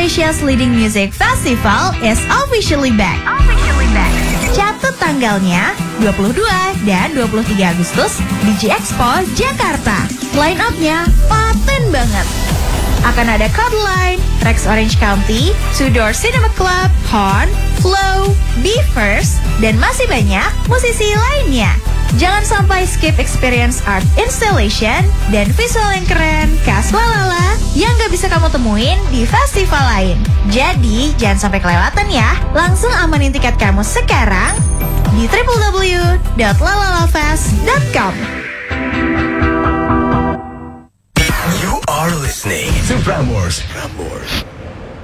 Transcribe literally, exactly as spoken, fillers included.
Indonesia's leading music festival is officially back. Officially back. Catat tanggalnya dua puluh dua dan dua puluh tiga Agustus di J Expo Jakarta. Line up-nya paten banget. Akan ada Codeline, Rex Orange County, Two Door Cinema Club, Horn, Flow, Be First, dan masih banyak musisi lainnya. Jangan sampai skip experience art installation dan visual yang keren khas Lalala yang gak bisa kamu temuin di festival lain. Jadi jangan sampai kelewatan ya. Langsung amanin tiket kamu sekarang di w w w dot lalalafest dot com. You are listening to Prambors